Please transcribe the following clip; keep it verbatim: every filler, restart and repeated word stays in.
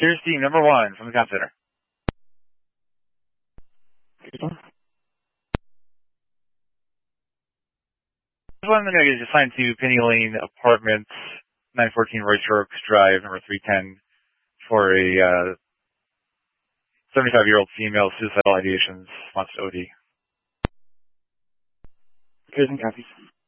Here's team number one from the Cop Center. This one is assigned to Penny Lane Apartments, nine fourteen Royce Oaks Drive, number three ten, for a uh, seventy-five-year-old female, suicidal ideations, wants to O D. Here's and copies.